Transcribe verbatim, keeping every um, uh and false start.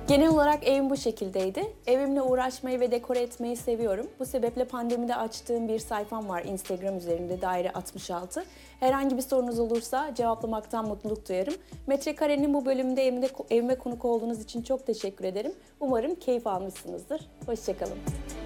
Genel olarak evim bu şekildeydi. Evimle uğraşmayı ve dekore etmeyi seviyorum. Bu sebeple pandemide açtığım bir sayfam var Instagram üzerinde Daire altmış altı. Herhangi bir sorunuz olursa cevaplamaktan mutluluk duyarım. Metrekare'nin bu bölümünde evimde, evime konuk olduğunuz için çok teşekkür ederim. Umarım keyif almışsınızdır. Hoşça kalın.